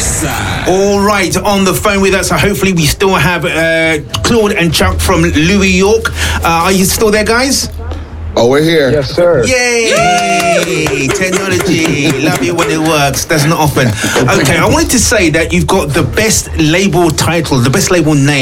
All right, on the phone with us. So hopefully we still have Claude and Chuck from Louis York. Are you still there, guys? Oh, we're here. Yes, sir. Yay! Technology. Love it when it works. That's not often. Okay, I wanted to say that you've got the best label title, the best label name